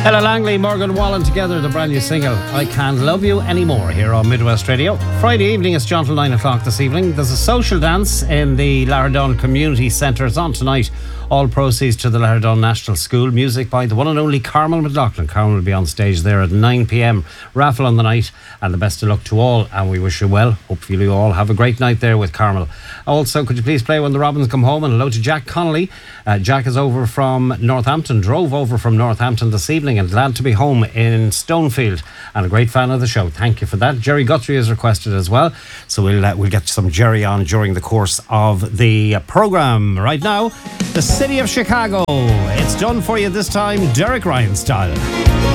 Ella Langley, Morgan Wallen together, the brand new single, I Can't Love You Anymore, here on Midwest Radio. Friday evening, it's John till 9 o'clock this evening. There's a social dance in the Laredon Community Centre. It's on tonight. All proceeds to the Laredon National School. Music by the one and only Carmel McLaughlin. Carmel will be on stage there at 9 p.m. Raffle on the night, and the best of luck to all, and we wish you well. Hopefully you all have a great night there with Carmel. Also, could you please play When the Robins Come Home? And hello to Jack Connolly. Jack is over from Northampton, drove over from Northampton this evening, and glad to be home in Stonefield, and a great fan of the show. Thank you for that. Jerry Guthrie is requested as well, so we'll get some Jerry on during the course of the programme. Right now, the city of Chicago. It's done for you this time, Derek Ryan style.